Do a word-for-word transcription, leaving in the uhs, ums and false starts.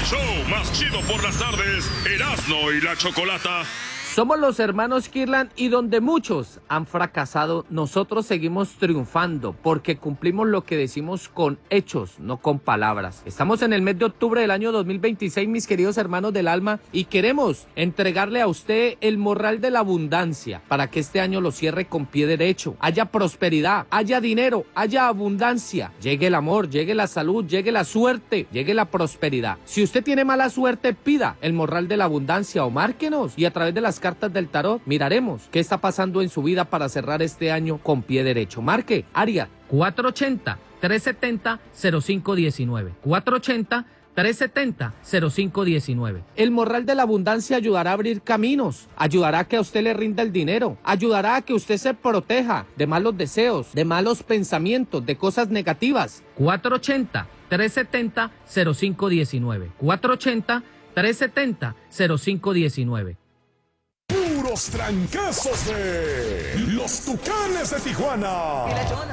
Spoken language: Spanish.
show más chido por las tardes, Erasmo y la Chocolata. Somos los hermanos Kirlan y donde muchos han fracasado, nosotros seguimos triunfando porque cumplimos lo que decimos con hechos, no con palabras. Estamos en el mes de octubre del año dos mil veintiséis, mis queridos hermanos del alma, y queremos entregarle a usted el morral de la abundancia para que este año lo cierre con pie derecho. Haya prosperidad, haya dinero, haya abundancia. Llegue el amor, llegue la salud, llegue la suerte, llegue la prosperidad. Si usted tiene mala suerte, pida el morral de la abundancia o márquenos y a través de las cartas del tarot miraremos qué está pasando en su vida para cerrar este año con pie derecho. Marque área cuatro ochenta, tres setenta, cero cinco diecinueve. cuatro ochenta, tres setenta, cero cinco diecinueve. El morral de la abundancia ayudará a abrir caminos, ayudará a que a usted le rinda el dinero, ayudará a que usted se proteja de malos deseos, de malos pensamientos, de cosas negativas. cuatro ochenta, tres setenta, cero cinco diecinueve. cuatro ochenta, tres setenta, cero cinco diecinueve. Puros trancazos de los Tucanes de Tijuana.